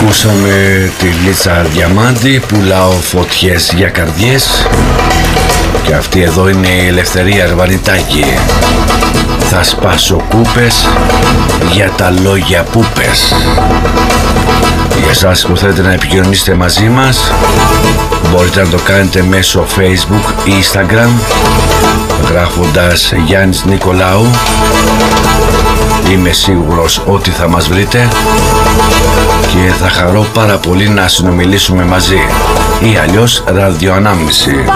Ακούσαμε τη Λίτσα Διαμάντη, πουλάω φωτιές για καρδιές. Και αυτή εδώ είναι η Ελευθερία Αρβανιτάκη. Θα σπάσω κούπες για τα λόγια που πες. Για εσάς που θέλετε να επικοινωνήσετε μαζί μας, μπορείτε να το κάνετε μέσω Facebook ή Instagram, γράφοντας Γιάννης Νικολάου. Είμαι σίγουρος ότι θα μας βρείτε και θα χαρώ πάρα πολύ να συνομιλήσουμε μαζί, ή αλλιώς ραδιοανάμνηση.